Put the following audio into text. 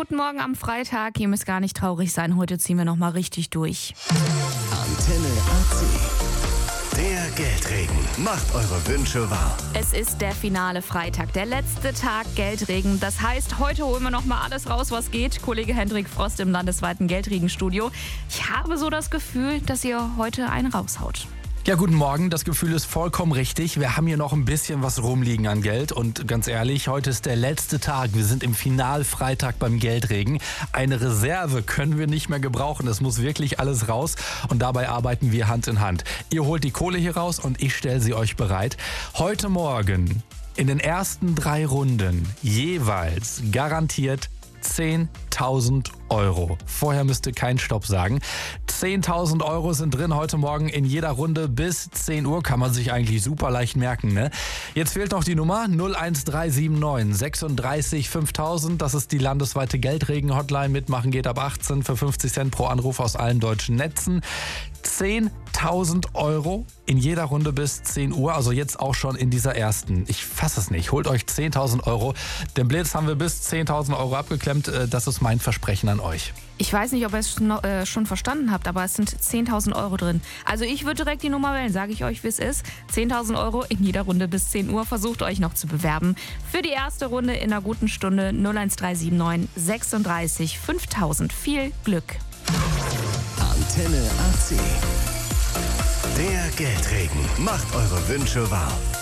guten Morgen am Freitag. Ihr müsst gar nicht traurig sein. Heute ziehen wir nochmal richtig durch. Antenne AC. Der Geldregen macht eure Wünsche wahr. Es ist der finale Freitag, der letzte Tag Geldregen. Das heißt, heute holen wir nochmal alles raus, was geht. Kollege Hendrik Frost im landesweiten Geldregenstudio. Ich habe so das Gefühl, dass ihr heute einen raushaut. Ja, guten Morgen. Das Gefühl ist vollkommen richtig. Wir haben hier noch ein bisschen was rumliegen an Geld. Und ganz ehrlich, heute ist der letzte Tag. Wir sind im Finalfreitag beim Geldregen. Eine Reserve können wir nicht mehr gebrauchen. Es muss wirklich alles raus. Und dabei arbeiten wir Hand in Hand. Ihr holt die Kohle hier raus und ich stelle sie euch bereit. Heute Morgen in den ersten 3 Runden jeweils garantiert 10.000 Euro. Vorher müsst ihr keinen Stopp sagen. 10.000 Euro sind drin heute Morgen in jeder Runde bis 10 Uhr. Kann man sich eigentlich super leicht merken, ne? Jetzt fehlt noch die Nummer 01379 36 5000. Das ist die landesweite Geldregen-Hotline. Mitmachen geht ab 18 für 50 Cent pro Anruf aus allen deutschen Netzen. 10.000 Euro in jeder Runde bis 10 Uhr, also jetzt auch schon in dieser ersten. Ich fasse es nicht. Holt euch 10.000 Euro. Den Blitz haben wir bis 10.000 Euro abgeklemmt. Das ist mein Versprechen an euch. Ich weiß nicht, ob ihr es schon verstanden habt, aber es sind 10.000 Euro drin. Also ich würde direkt die Nummer wählen, sage ich euch, wie es ist. 10.000 Euro in jeder Runde bis 10 Uhr. Versucht euch noch zu bewerben. Für die erste Runde in einer guten Stunde 01379 36 5000. Viel Glück. Antenne AC. Der Geldregen macht eure Wünsche wahr.